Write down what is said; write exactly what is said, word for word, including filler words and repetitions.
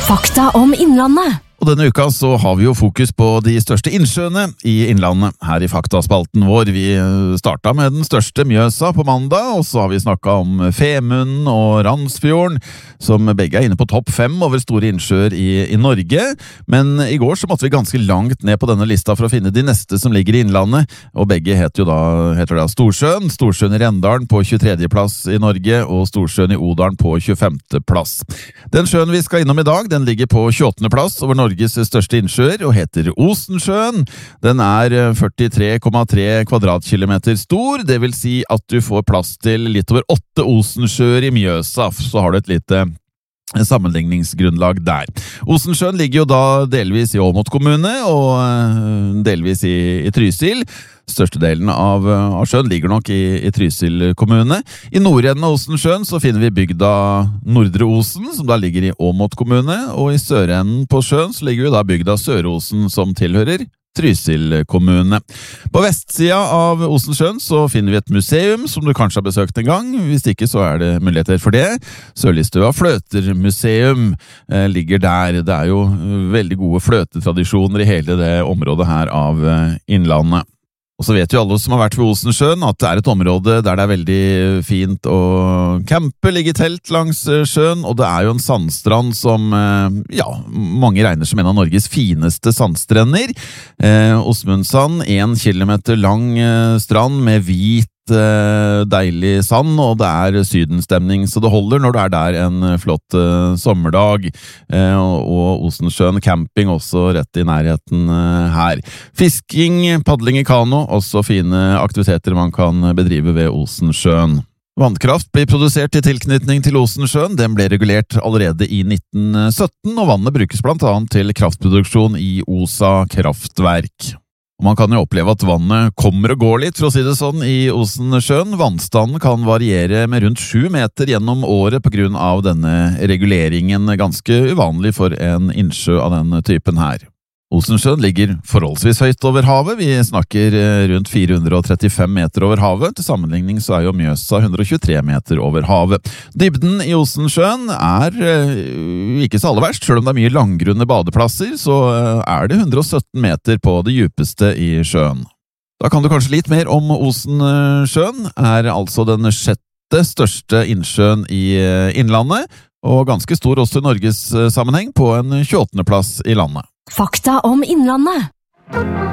Fakta om Innlandet. Og denne uka så har vi jo fokus på de største innsjøene i Innlandet her i faktaspalten vår. Vi startet med den største, Mjøsa, på mandag, og så har vi snakket om Femunden og Randsfjorden, som begge er inne på topp fem over store innsjøer i, i Norge. Men i går så måtte vi ganske langt ned på denne lista for å finne de neste som ligger i Innlandet, og begge heter jo da, heter da Storsjøen. Storsjøen i Rendalen på tjuetredje plass i Norge, og Storsjøen i Odalen på tjuefemte plass. Den sjøen vi skal innom i dag, den ligger på tjueåttende plass over Norge Norges største innsjøer og heter Osensjøen. Den er førtitre komma tre kvadratkilometer stor, det vil si at du får plass til litt over åtte Osensjøer i Mjøsa, så har du et lite sammenligningsgrunnlag der. Osensjøen ligger jo da delvis i Åmot kommune og delvis i, i Trysil. Størstedelen av, av sjøen ligger nok i, i Trysil kommune. I nordenden av Osensjøen så finner vi bygda Nordre Osen, som da ligger i Åmot kommune, og i sørenden på sjøen så ligger jo da bygda Sør-Osen, som tilhører Trysil kommune. På vestsida av Osensjøen så finner vi et museum som du kanskje har besøkt en gang. Hvis ikke så er det muligheter for det. Sørlistua Fløtermuseum eh, ligger der. Det er jo veldig gode fløtetradisjoner i hele det området her av eh, Innlandet. Og så vet jo alle som har vært ved Osensjøen at det er et område der det er veldig fint å campe, ligge i telt langs sjøen, og det er jo en sandstrand som, ja, mange regner som en av Norges fineste sandstrender. Eh, Osmundsand, en kilometer lang strand med hvit deilig sand, og det er sydenstemning, så det holder når du er der en flott uh, sommerdag, uh, og Osensjøen camping også rett i nærheten uh, her. Fisking, padling i kano, også fine aktiviteter man kan bedrive ved Osensjøen. Vannkraft blir produsert i tilknytning til Osensjøen. Den ble regulert allerede i nitten sytten, og vannet brukes blant annet til kraftproduksjon i Osa kraftverk. Og man kan jo oppleve at vannet kommer og går litt, for å si det sånn, i Osensjøen. Vannstanden kan variere med rundt sju meter gjennom året på grunn av denne reguleringen, ganske uvanlig for en innsjø av denne typen her. Osensjøen ligger forholdsvis høyt over havet. Vi snakker rundt fire hundre og trettifem meter over havet. Til sammenligning så er jo Mjøsa hundre og tjuetre meter over havet. Dybden i Osensjøen er ikke så aller verst. Selv om det er mye langgrunne badeplasser, så er det hundre og sytten meter på det djupeste i sjøen. Da kan du kanskje litt mer om Osensjøen. Er altså den sjette største innsjøen i Innlandet, og ganske stor også i Norges sammenheng, på en tjueåttende plass i landet. Fakta om Innlandet.